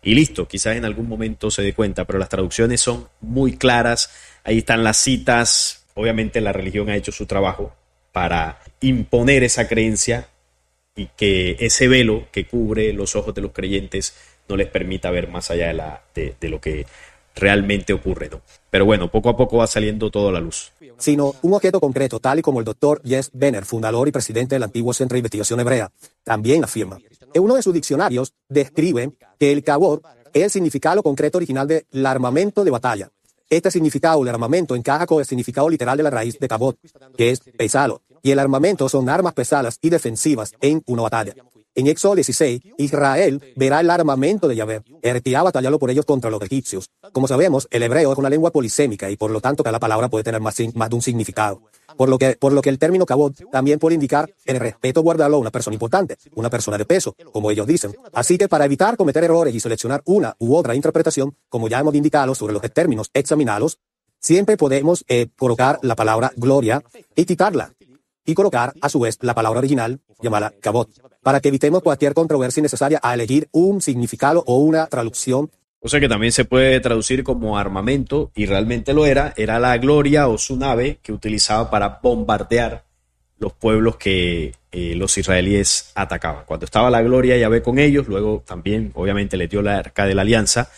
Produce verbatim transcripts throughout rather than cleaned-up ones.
y listo, quizás en algún momento se dé cuenta, pero las traducciones son muy claras, ahí están las citas, obviamente la religión ha hecho su trabajo para imponer esa creencia y que ese velo que cubre los ojos de los creyentes no les permita ver más allá de, la, de, de lo que realmente ocurre, ¿no? Pero bueno, poco a poco va saliendo todo a la luz. Sino un objeto concreto, tal y como el doctor Jess Benner, fundador y presidente del antiguo Centro de Investigación Hebrea, también afirma. En uno de sus diccionarios describe que el kabod es el significado concreto original del armamento de batalla. Este significado, el armamento, encaja con el significado literal de la raíz de kabod, que es pesado, y el armamento son armas pesadas y defensivas en una batalla. En Éxodo dieciséis, Israel verá el armamento de Yahvé, y retirará batallarlo por ellos contra los egipcios. Como sabemos, el hebreo es una lengua polisémica y por lo tanto cada palabra puede tener más, más de un significado. Por lo que, por lo que el término kabod también puede indicar el respeto guardarlo a una persona importante, una persona de peso, como ellos dicen. Así que para evitar cometer errores y seleccionar una u otra interpretación, como ya hemos indicado sobre los términos examinados, siempre podemos eh, colocar la palabra gloria y quitarla, y colocar a su vez la palabra original llamada kabod, para que evitemos cualquier controversia innecesaria a elegir un significado o una traducción. O sea que también se puede traducir como armamento, y realmente lo era, era la gloria o su nave que utilizaba para bombardear los pueblos que eh, los israelíes atacaban. Cuando estaba la gloria Yahvé con ellos, luego también obviamente les dio la arca de la alianza,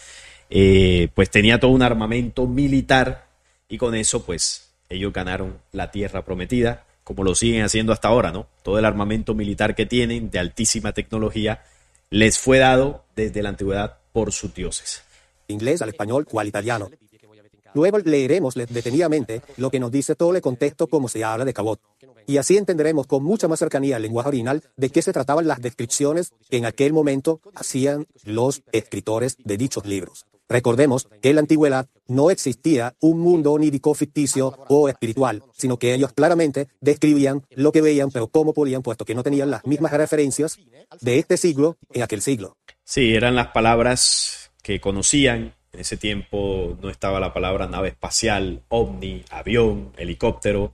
eh, pues tenía todo un armamento militar y con eso pues ellos ganaron la tierra prometida, como lo siguen haciendo hasta ahora, ¿no? Todo el armamento militar que tienen de altísima tecnología les fue dado desde la antigüedad por sus dioses. Inglés al español o al italiano. Luego leeremos detenidamente lo que nos dice todo el contexto como se habla de kabod, y así entenderemos con mucha más cercanía el lenguaje original de qué se trataban las descripciones que en aquel momento hacían los escritores de dichos libros. Recordemos que en la antigüedad no existía un mundo onírico, ficticio o espiritual, sino que ellos claramente describían lo que veían, pero cómo podían, puesto que no tenían las mismas referencias de este siglo en aquel siglo. Sí, eran las palabras que conocían. En ese tiempo no estaba la palabra nave espacial, ovni, avión, helicóptero.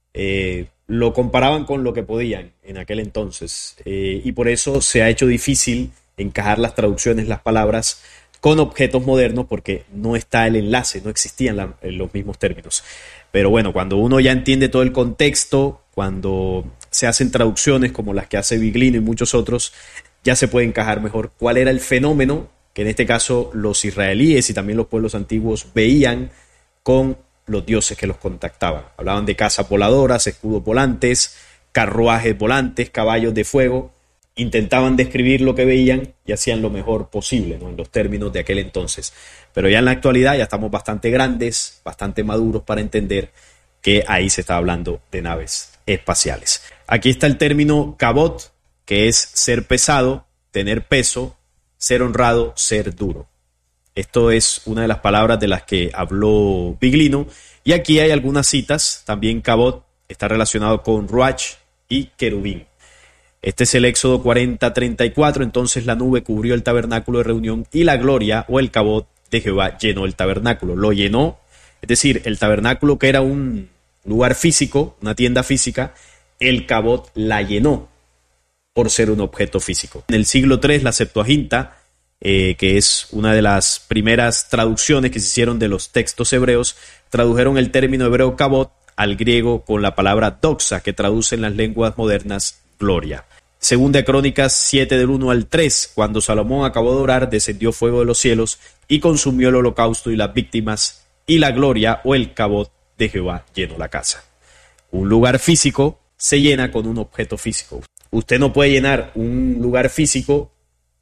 Eh, lo comparaban con lo que podían en aquel entonces. Eh, y por eso se ha hecho difícil encajar las traducciones, las palabras, con objetos modernos, porque no está el enlace, no existían la, los mismos términos. Pero bueno, cuando uno ya entiende todo el contexto, cuando se hacen traducciones como las que hace Biglino y muchos otros, ya se puede encajar mejor cuál era el fenómeno que en este caso los israelíes y también los pueblos antiguos veían con los dioses que los contactaban. Hablaban de casas voladoras, escudos volantes, carruajes volantes, caballos de fuego. Intentaban describir lo que veían y hacían lo mejor posible, ¿no? En los términos de aquel entonces. Pero ya en la actualidad ya estamos bastante grandes, bastante maduros para entender que ahí se está hablando de naves espaciales. Aquí está el término kabod, que es ser pesado, tener peso, ser honrado, ser duro. Esto es una de las palabras de las que habló Biglino. Y aquí hay algunas citas. También kabod está relacionado con ruach y querubín. Este es el Éxodo cuarenta, treinta y cuatro. Entonces la nube cubrió el tabernáculo de reunión y la gloria o el kabod de Jehová llenó el tabernáculo. Lo llenó, es decir, el tabernáculo, que era un lugar físico, una tienda física, el kabod la llenó por ser un objeto físico. En el siglo tres, la Septuaginta, eh, que es una de las primeras traducciones que se hicieron de los textos hebreos, tradujeron el término hebreo kabod al griego con la palabra doxa, que traduce en las lenguas modernas gloria. Segunda de Crónicas siete del uno al tres, cuando Salomón acabó de orar, descendió fuego de los cielos y consumió el holocausto y las víctimas, y la gloria o el kabod de Jehová llenó la casa. Un lugar físico se llena con un objeto físico. Usted no puede llenar un lugar físico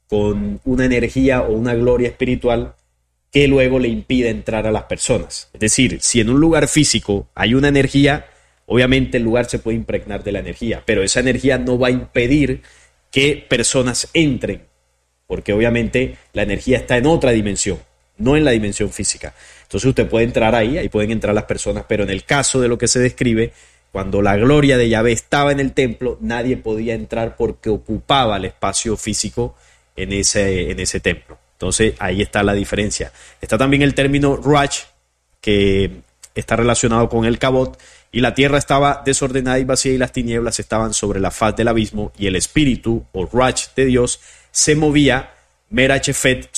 con una energía o una gloria espiritual que luego le impide entrar a las personas. Es decir, si en un lugar físico hay una energía, obviamente el lugar se puede impregnar de la energía, pero esa energía no va a impedir que personas entren, porque obviamente la energía está en otra dimensión, no en la dimensión física. Entonces usted puede entrar ahí, ahí pueden entrar las personas, pero en el caso de lo que se describe, cuando la gloria de Yahvé estaba en el templo, nadie podía entrar porque ocupaba el espacio físico en ese, en ese templo. Entonces ahí está la diferencia. Está también el término ruach, que está relacionado con el kabod, y la tierra estaba desordenada y vacía y las tinieblas estaban sobre la faz del abismo, y el espíritu o ruach de Dios se movía merachefet